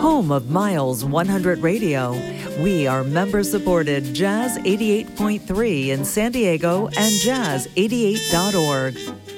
home of Miles 100 Radio. We are member-supported Jazz 88.3 in San Diego and Jazz88.org.